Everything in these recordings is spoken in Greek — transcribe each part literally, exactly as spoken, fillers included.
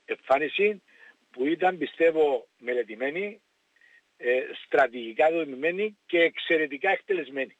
εμφάνιση που ήταν πιστεύω μελετημένη, ε, στρατηγικά δομημένη και εξαιρετικά εκτελεσμένη.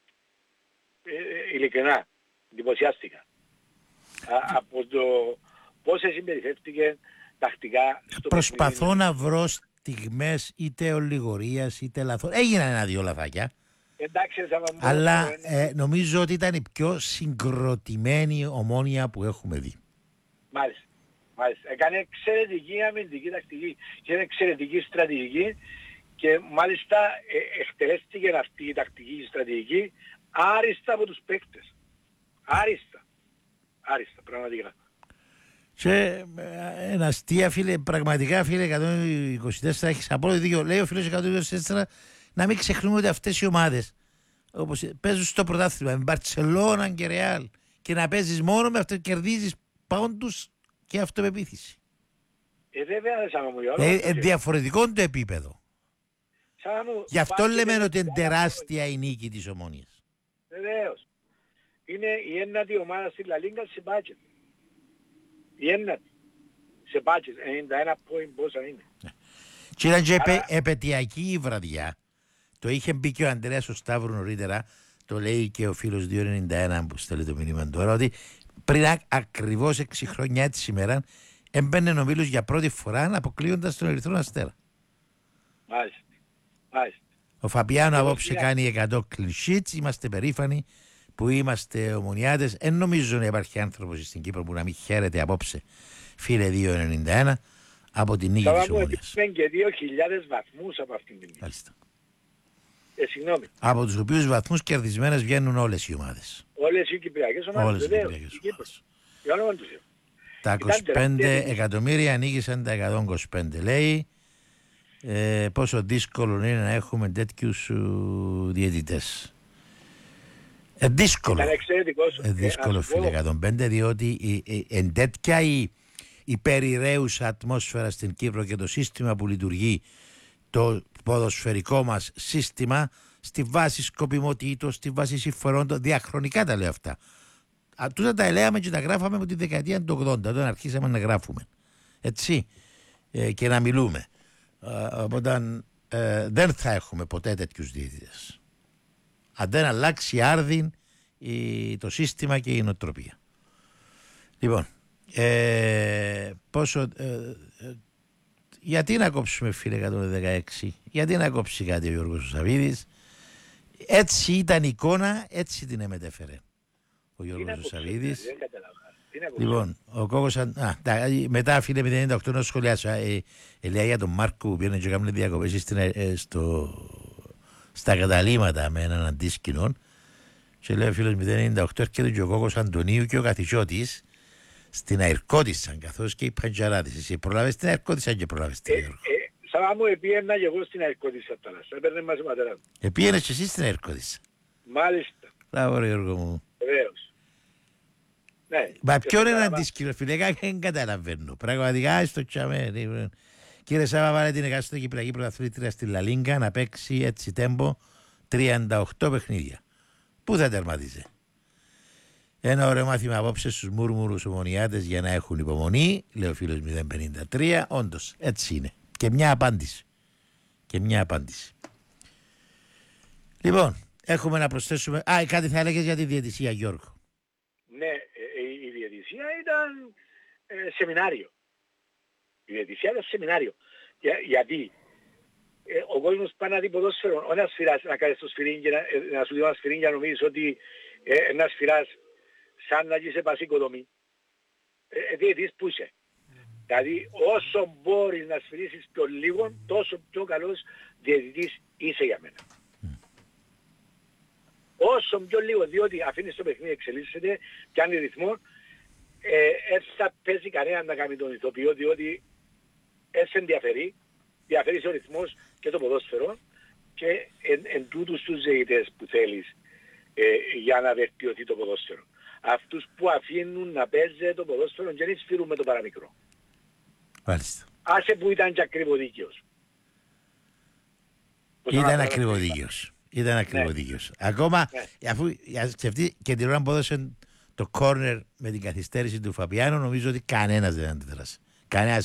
Ε, ειλικρινά, εντυπωσιάστηκα. Α, από το πώς συμπεριφέρθηκε τακτικά στο Προσπαθώ παιχνίδι. να βρω στιγμές είτε ολιγορίας είτε λαθών. Έγιναν ένα-δύο λαθάκια. Εντάξει, αλλά ε, νομίζω ότι ήταν η πιο συγκροτημένη Ομόνοια που έχουμε δει. Μάλιστα. Μάλιστα. Έκανε εξαιρετική αμυντική τακτική και εξαιρετική στρατηγική και μάλιστα ε, εκτελέστηκε αυτή η τακτική και στρατηγική άριστα από τους παίκτες. Άριστα. Άριστα, πραγματικά. Και ένα αστεία φίλε, πραγματικά φίλε εκατόν είκοσι τέσσερα έχεις απόλυτο δίκιο. Λέει ο φίλος εκατόν είκοσι τέσσερα να μην ξεχνούμε ότι αυτές οι ομάδες όπως παίζουν στο πρωτάθλημα με Μπαρτσελώνα και Ρεάλ και να παίζεις μόνο με αυτό κερδίζεις πόντους και αυτοπεποίθηση. Ε, βέβαια, σαν μου ε, ε, διαφορετικό το επίπεδο. Μου, Γι' αυτό λέμε ότι είναι τεράστια η νίκη της Ομόνοιας. Βεβαίως. Είναι η ένατη ομάδα στη Λα Λίγκα σε μπάτζετ. Η ένατη. Σε μπάτζετ. ενενήντα ένα πόιν πόσα είναι. Και ήταν και Άρα... επαιτειακή η βραδιά. Το είχε μπει και ο Ανδρέας ο Σταύρου νωρίτερα. Το λέει και ο φίλος δύο ενενήντα ένα που στέλνει το μήνυμα τώρα. Ότι πριν ακριβώς έξι χρόνια έτσι σήμερα έμπαινε ο Μήλος για πρώτη φορά αποκλείοντας τον Ερυθρό Αστέρα. Μάλιστα. Μάλιστα. Ο Φαπιάνο απόψε κάνει εκατό clean sheets. Είμαστε περήφανοι που είμαστε ομονιάτες. Εν νομίζω να υπάρχει άνθρωπος στην Κύπρο που να μην χαίρεται απόψε, φίλε δύο ενενήντα ένα, από την νίκη της Ομονίας. Έχουμε και δύο χιλιάδες βαθμούς από αυτήν την νίκη. Μάλιστα. Ε, συγγνώμη. Από τους οποίους βαθμούς κερδισμένες βγαίνουν όλες οι ομάδες. Όλες οι κυπριακές ομάδες. Όλες οι κυπριακές ομάδες. Τα είκοσι πέντε εκατομμύρια νίκησαν τα εκατόν είκοσι πέντε λέει. Ε, πόσο δύσκολο είναι να έχουμε τέτοιους uh, διαιτητές. Ε, δύσκολο. Ε, δύσκολο φίλε εκατόν πέντε διότι εν τέτοια η, η περιραίουσα ατμόσφαιρα στην Κύπρο και το σύστημα που λειτουργεί το ποδοσφαιρικό μας σύστημα στη βάση σκοπιμοτήτων, στη βάση συμφερόντων, διαχρονικά τα λέω αυτά. Α, τούτα τα ελέγαμε και τα γράφαμε από τη δεκαετία του ογδόντα όταν αρχίσαμε να γράφουμε. Έτσι. Ε, και να μιλούμε. Ε, οπότε ε, δεν θα έχουμε ποτέ τέτοιους διαιτητές. Αν δεν αλλάξει άρδιν η, το σύστημα και η νοοτροπία. Λοιπόν, ε, πόσο... Ε, ε, γιατί να κόψουμε φίλε εκατόν δεκαέξι, γιατί να κόψει κάτι ο Γιώργος Σαββίδης. Έτσι ήταν η εικόνα, έτσι την εμετέφερε ο Γιώργος Σαββίδης. Λοιπόν, ο Κόκος, α, τα, μετά φίλε με ενενήντα οκτώ να σχολιάσω, ε, ε, λέει για τον Μάρκο που πήγαινε και κάνουν διακοπές στην, ε, στο, στα καταλήμματα με έναν αντίσκηνο και λέει ο φίλος με ενενήντα οκτώ έρχεται και ο Κόκος Αντωνίου και ο καθηγιώτης στην Αερκώτισσα καθώς και οι Παντζαράδες. Εσύ προλάβες την Αερκώτισσα και προλάβες την Γιώργο. Σαν μου επίαινα και εγώ στην Αερκώτισσα τώρα. Έπαιρνε μαζί ο πατέρας μου. Επίαινες και εσύ στην Αερκώτισσα. Μάλιστα. Μπράβο ρε Γιώργο μου. Βεβαίως. Ναι. Μα ποιο είναι ένα αντίσκηνο φίλε, δεν καταλαβαίνω. Πραγματικά στο τσάμε. Κύριε Σάβα βάλε την εκάστοτε Κυπριακή Πρωταθλήτρια στη Λα Λίγκα να παίξει έτσι τέμπο τριάντα οκτώ παιχνίδια. Πού θα τερματίζει. Ένα ωραίο μάθημα απόψε στους μουρμουρούς ομονιάτες για να έχουν υπομονή, λέει ο φίλος μηδέν πενήντα τρία. Όντως, έτσι είναι. Και μια απάντηση. Και μια απάντηση. Λοιπόν, έχουμε να προσθέσουμε... Α, κάτι θα έλεγες για τη διαιτησία, Γιώργο. Ναι, η διαιτησία ήταν ε, σεμινάριο. Η διαιτησία ήταν σεμινάριο. Για, γιατί ε, ο κόσμος πάει να δει ποδόσφαιρο, όχι να σφυράς, να κάνεις το σφυρί και να, ε, να σου δει ένα σφυρί για να νομίζεις ότι ε, ένα σφυράς σαν να είσαι πασίκο δομή. Ε, διαιτής που είσαι. Δηλαδή όσο μπορείς να σφυρίσεις πιο λίγο, τόσο πιο καλός διαιτητής είσαι για μένα. Mm. Όσο πιο λίγο, διότι αφήνεις το παιχνίδι εξελίσσεται, πιάνει ρυθμό, ε, έτσι θα παίζει κανένα να κάνει τον ηθοποιό, διότι έτσι ενδιαφέρει, διαφέρει ο ρυθμός και το ποδόσφαιρο και εν, εν τούτους τους διαιτητές που θέλεις ε, για να βελτιωθεί το ποδόσφαιρο. Αυτούς που αφήνουν να παίζει το ποδόσφαιρο και δεν σφυρούν με το παραμικρό. Μάλιστα. Άσε που ήταν και ακριβοδίκαιος. Ήταν ακριβοδίκαιος. Ήταν ακριβοδίκαιος. Ναι. Ακόμα, ναι. Αφού σκεφτεί και την ώρα που έδωσε το κόρνερ με την καθυστέρηση του Φαπιάνου, νομίζω ότι κανένας δεν αντιδράσει. Κανένας